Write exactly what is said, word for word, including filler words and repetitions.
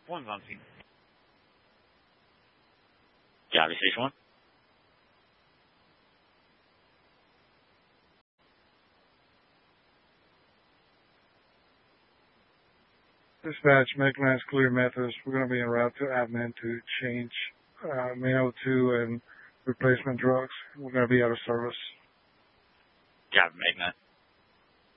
One's on scene. Java Station one. Dispatch, Mechanized Clear Methods. We're going to be en route to admin to change uh, main O two and replacement drugs. We're going to be out of service. Java Magnet.